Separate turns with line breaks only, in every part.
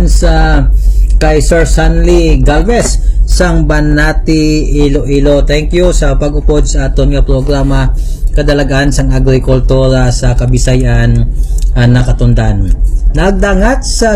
kadalagan sa kay Sir Sanly Galvez sang Banati, Iloilo. Thank you sa pag-upod sa aton nga programa kadalagan sang agrikultura sa Kabisayan nakatundan. Nagdangat sa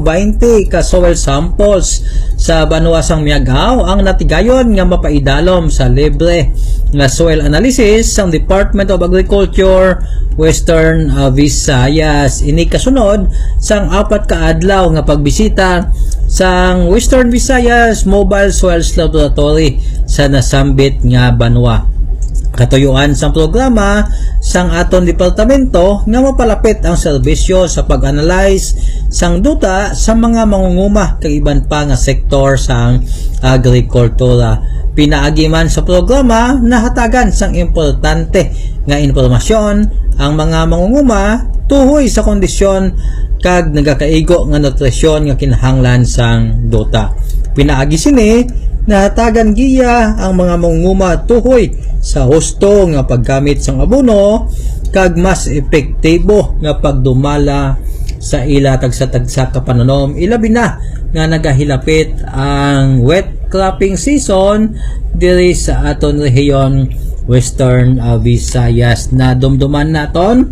120 ka soil samples sa Banuasang Miagao ang natigayon nga mapaidalom sa libre nga soil analysis sang Department of Agriculture Western Visayas. Ini kasunod sang 4 ka adlaw nga pagbisita sang Western Visayas Mobile Soils Laboratory sa nasambit nga Banwa. Katuyuan sang programa sang aton departamento nga mapalapit ang serbisyo sa pag-analyze sang duta sa mga mangunguma kag iban pa nga sektor sang agrikultura. Pinaagi man sa programa nahatagan sang importante nga impormasyon ang mga mangunguma tuhoy sa kondisyon kag nagakaigo nga nutrisyon nga kinahanglan sang duta. Pinaagi sini nahatagan giya ang mga mangunguma tuhoy sa husto nga paggamit sang abono kag mas epektibo nga pagdumala sa ila tagsa-tagsa ka pananom, ilabi na nga nagahilapit ang wet cropping season diri sa aton rehiyon Western Visayas. Na dumduman naton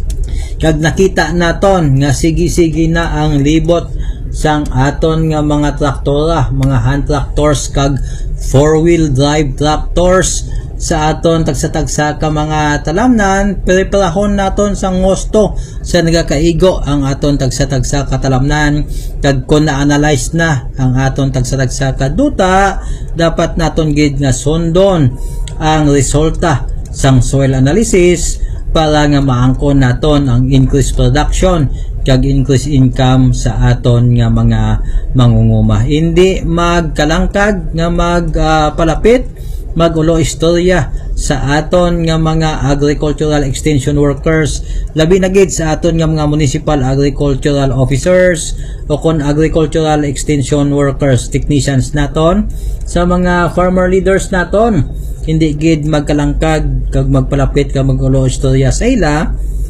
kag nakita naton nga sige-sige na ang libot sang aton nga mga traktora, mga hand tractors kag four-wheel drive tractors sa aton tagsa-tagsa ka mga talamnan. Preparahon naton sang ngusto sa nagakaigo ang aton tagsa-tagsa ka talamnan kag kun na-analyze na ang aton tagsa-tagsa ka duta, dapat naton gid nga sundon ang resulta sang soil analysis para nga maangkon naton ang increased production kag increased income sa aton nga mga mangunguma. Hindi magkalangkag nga magpalapit magulo istorya sa aton nga mga agricultural extension workers, labi na gid sa aton nga mga municipal agricultural officers o kon agricultural extension workers, technicians naton, sa mga farmer leaders naton. Hindi gid magkalangkag kag magpalapit kag magulo istorya sa ila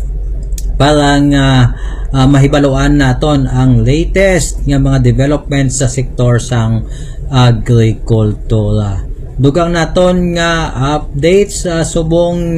para nga mahibaluan naton ang latest nga mga developments sa sektor sang agrikultura. Dugang naton nga updates sa subong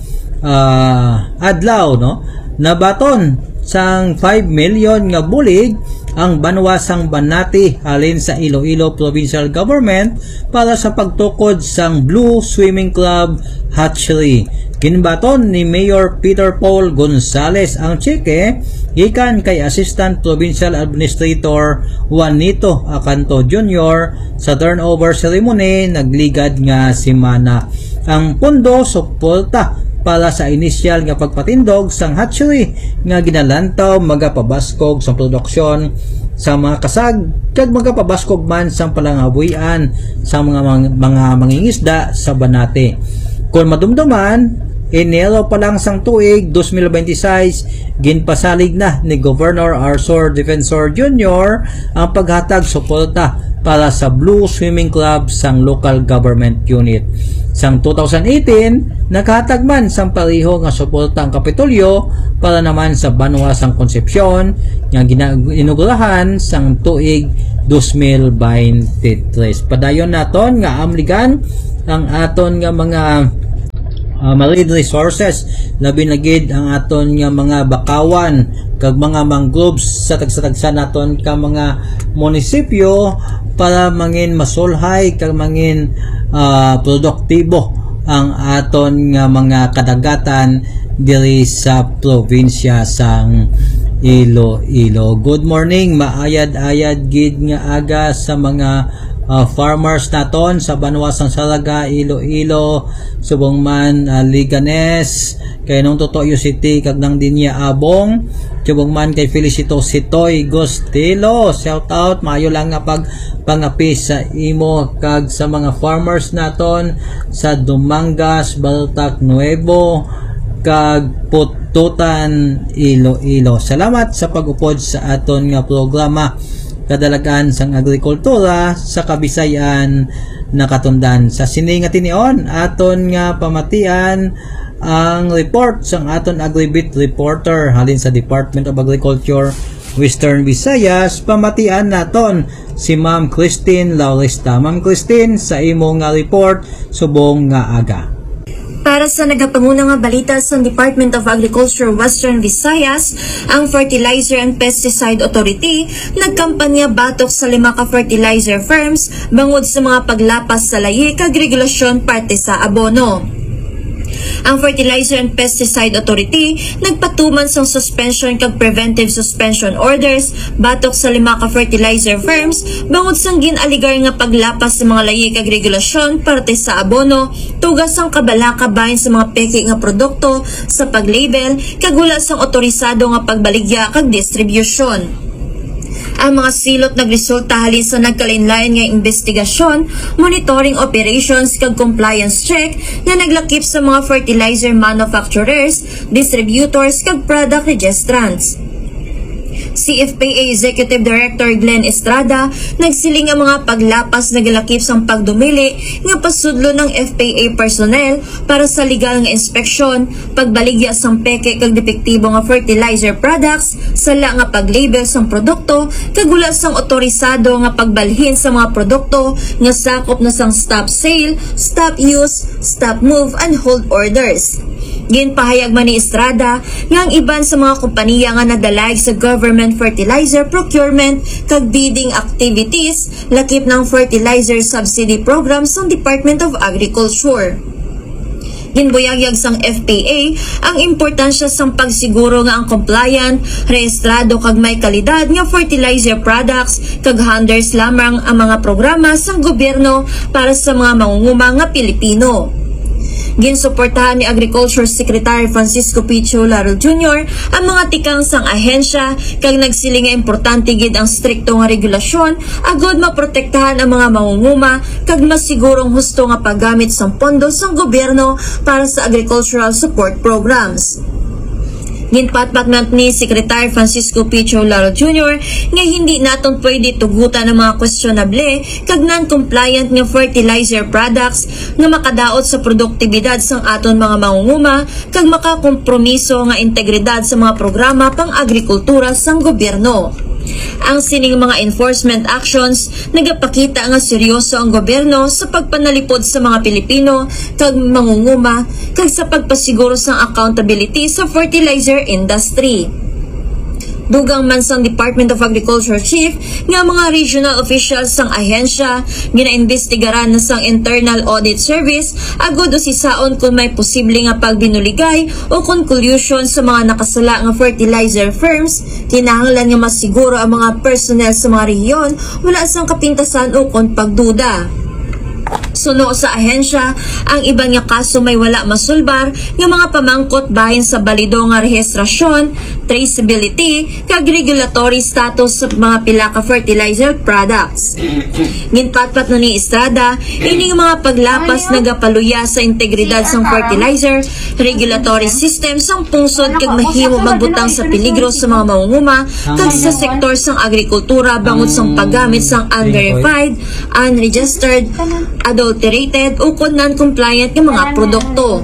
adlaw, no, nabaton sang 5 million nga bulig ang Banuasang Banati halin sa Iloilo Provincial Government para sa pagtukod sang Blue Swimming Club Hatchery. Ginbaton ni Mayor Peter Paul Gonzales ang tseke gikan kay Assistant Provincial Administrator Juanito Acanto Jr. sa turnover ceremony nagligad nga semana. Ang pondo suporta para sa initial nga pagpatindog sang hatchery nga ginalantaw magapabaskog sa produksyon sa mga kasag kag magapabaskog man sang palangabuyan sa mga mangingisda sa Banati. Kung madumduman, Enero pa lang sang tuig 2026, ginpasalig na ni Governor Arthur Defensor Jr. ang paghatag suporta para sa Blue Swimming Club sang local government unit. Sang 2018, nakahatag man sang pareho nga suporta ang Kapitolyo para naman sa Banuasang Concepcion nga ginugurahan sang tuig 2023. Padayon naton nga amligan ang aton nga mga marine resources, labi na gid ang aton nga mga bakawan kag mga mangroves sa tagsa-tagsa naton ka mga munisipyo para mangin masulhay kag mangin produktibo ang aton nga mga kadagatan diri sa probinsya sang Iloilo. Good morning, maayad-ayad gid nga aga sa mga farmers naton sa Banuasang Saraga, Iloilo, subong man Liganes, kay nung Totoyo City kag nang dinya Abong, subong man kay Felicito Sitoy Gostelo. Shout out, maayo lang nga pangapi sa imo kag sa mga farmers naton sa Dumangas, Baltac Nuevo kag Pututan, Iloilo. Salamat sa pag-upod sa aton nga programa kadalagan sang agrikultura sa Kabisayan nakatundan. Sa sininga tinion aton nga pamatian ang report sang aton Agribit reporter halin sa Department of Agriculture Western Visayas. Pamatian naton si Ma'am Christine Lauresta. Ma'am Christine, sa imo nga report subong nga aga.
Para sa nagapangunang nga balita sa Department of Agriculture Western Visayas, ang Fertilizer and Pesticide Authority nagkampanya batok sa 5 ka fertilizer firms bangod sa mga paglapas sa layi kag regulasyon parte sa abono. Ang Fertilizer and Pesticide Authority nagpatuman sang suspension kag preventive suspension orders batok sa 5 ka fertilizer firms bangod sang ginaligar nga paglapas sa mga layi kag regulasyon parte sa abono, tugas sang kabalaka bahin sa mga peke nga produkto sa paglabel kag wala sang otorisado nga pagbaligya kag distribusyon. Ang mga silot nagresulta halin sa nagkalain-lain nga investigasyon, monitoring operations kag compliance check nga naglakip sa mga fertilizer manufacturers, distributors kag product registrants. CFPA Executive Director Glenn Estrada nagsiling ang mga paglapas nagalakip sang pagdumili nga pasudlo ng FPA personnel para sa legal nga inspeksyon, pagbaligya sang peke kag depektibo nga fertilizer products, sala nga paglabel sang produkto kag wala sang otorisado nga pagbalhin sa mga produkto nga sakop na sang stop sale, stop use, stop move and hold orders. Ginpahayag man ni Estrada nga ang iban sa mga kompanya nga nadalag sa government fertilizer procurement kag bidding activities lakip ng fertilizer subsidy program sa Department of Agriculture. Ginbuyagyag sang FPA ang importansya sang pagsiguro nga ang compliant, rehistrado kag may kalidad nga fertilizer products kag handlers lamang ang mga programa sang gobyerno para sa mga mangunguma nga Pilipino. Ginsuportahan ni Agriculture Secretary Francisco Picho Laurel Jr. ang mga tikang sang ahensya kag nagsiling nga importante gid ang strikto nga regulasyon agod maprotektahan ang mga mangunguma kag masigurong husto nga paggamit sang pondo sang gobyerno para sa agricultural support programs. Ginpatpatnat ni Secretary Francisco Picho Laurel Jr. nga hindi naton pwede tugutan ng mga questionable kag non-compliant nga fertilizer products nga makadaot sa produktibidad sang aton mga mangunguma kag makakompromiso nga integridad sa mga programa pang-agrikultura sang gobyerno. Ang sining mga enforcement actions nagapakita nga seryoso ang gobyerno sa pagpanalipod sa mga Pilipino kag mangunguma kag sa pagpasiguro sang accountability sa fertilizer industry. Dugang man sang Department of Agriculture Chief nga mga regional officials sang ahensya ginaimbestigaran na sang Internal Audit Service agud usisaon kung may posible nga pagbinuligay o conclusion sa mga nakasala nga fertilizer firms. Kinahanglan nga masiguro ang mga personnel sa mga rehiyon wala sang kapintasan o kon pagduda. Suno sa ahensya, ang iban nga kaso may wala masulbar nga mga pamangkot bahin sa balido nga rehistrasyon, traceability, kag regulatory status sa mga pila ka fertilizer products. Ginpatpat na ni Estrada, ini mga paglapas nagapaluya sa integridad sang fertilizer, regulatory system sang pungsod kag mahimo magbutang sa peligro sa mga mangunguma kag sa sektor sang agrikultura bangod sang paggamit sang unverified, unregistered, adulterated o kung non-compliant ng mga produkto.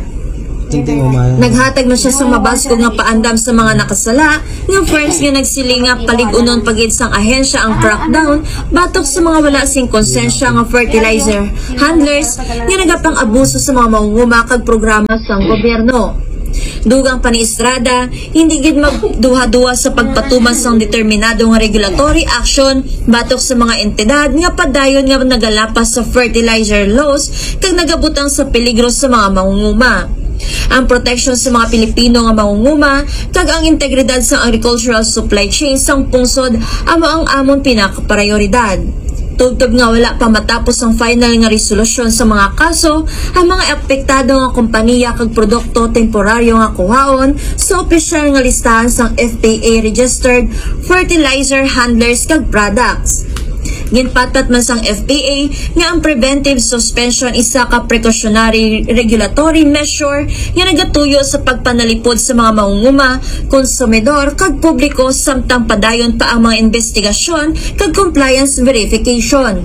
Naghatag na siya sa mabaskog nga paandam sa mga nakasala nga firms nga nagsiling nga paligunon pagid sang ahensya ang crackdown batok sa mga wala sing konsensya nga fertilizer handlers nga nagapang abuso sa mga mangunguma kag programa sang gobyerno. Dugang pa ni Estrada, hindi gid magduha-duha sa pagpatuman sang determinado nga regulatory action batok sa mga entidad nga padayon nga nagalapas sa fertilizer laws kag nagabutang sa peligro sa mga mangunguma. Ang protection sa mga Pilipino nga mangunguma kag ang integridad sa agricultural supply chain sang pungsod amo ang amon pinaka-prioridad. Tugtog nga wala pa matapos ang final nga resolusyon sa mga kaso, ang mga apektado nga kompanya kag produkto temporaryo nga kuhaon sa opisyal nga listahan sang FPA registered fertilizer handlers kag products. Ginpatat man sang FPA nga ang preventive suspension isa ka precautionary regulatory measure nga nagatuyo sa pagpanalipod sa mga mangunguma, konsumidor kag publiko samtang padayon pa ang mga investigasyon kag compliance verification.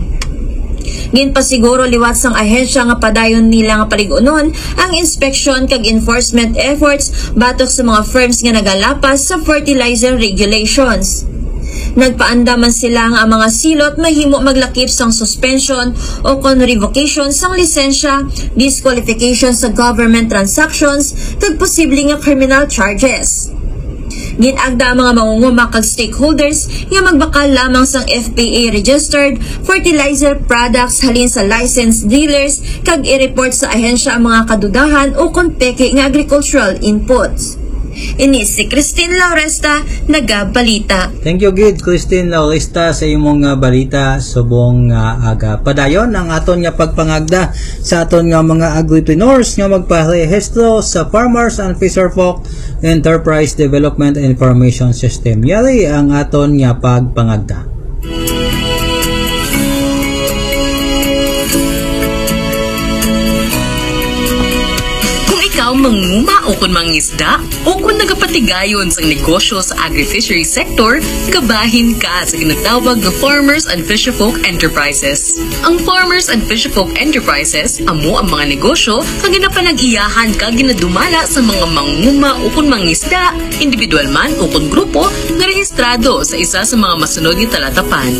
Ginpasiguro liwat sang ahensya nga padayon nila nga paligunon ang inspection kag enforcement efforts batok sa mga firms nga nagalapas sa fertilizer regulations. Nagpaanda man sila nga ang mga silot mahimo maglakip sang suspension o kon revocation sang lisensya, disqualification sa government transactions, kag posible nga criminal charges. Ginagda ang mga mangunguma kag stakeholders nga magbakal lamang sang FPA registered fertilizer products halin sa licensed dealers kag i-report sa ahensya ang mga kadudahan o kon peke nga agricultural inputs. Ini si Christine Lauresta, nagabalita.
Thank you gid Christine Lauresta sa imong balita subong aga. Padayon ang aton nga pagpangagda sa aton nga mga agripreneurs nga magparehistro sa Farmers and Fisherfolk Enterprise Development Information System. Yari ang aton nga pagpangagda.
Manguma o kun mangisda o kun nagapatigayon sa negosyo sa agri-fishery sector, kabahin ka sa ginatawag na Farmers and Fisherfolk Enterprises. Ang Farmers and Fisherfolk Enterprises amo ang mga negosyo kag ginapanag-iyahan kag ginadumala sa mga manguma o kun mangisda, individual man o kun grupo nga rehistrado sa isa sa mga masunod nga talatapan.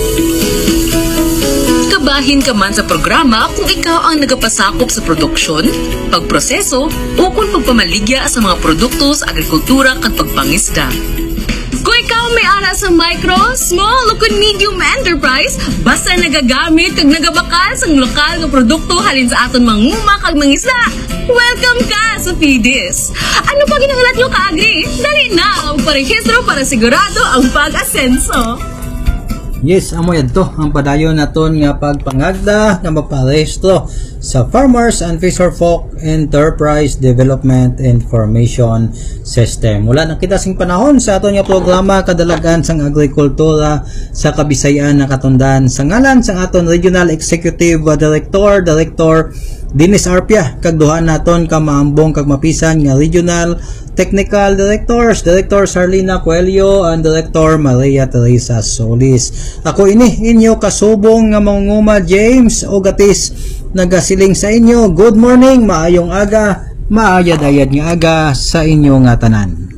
Kabahin ka man sa programa kung ikaw ang nagapasakop sa produksyon, pagproseso, o kung pagpamaligya sa mga produkto sa agrikultura at pagpangisda. Kung ikaw may ara sa micro, small, o medium enterprise, basta nagagamit kag nagabakal sa lokal nga produkto halin sa aton manguma kag mangisda, welcome ka sa FIDIS! Ano pa ginangalat nyo ka-agri? Dali na ang parehistro para sigurado ang pag-asenso!
Yes, amo yadto ang padayon naton nga pagpangagda nga magparehistro sa Farmers and Fisherfolk Enterprise Development Information System. Mula na kita sing panahon sa aton nga programa kadalagan sang agrikultura sa Kabisayan na katundan sa ngalan sang aton Regional Executive Director, Director Dennis Arpia, kag duha naton ka maambong kag mapisan nga Regional Technical Directors, Director Sarlina Coelho and Director Maria Teresa Solis. Ako ini inyo kasubong nga mangunguma James Ogatis nagasiling sa inyo. Good morning, maayong aga, maayad-ayad nga aga sa inyo nga tanan.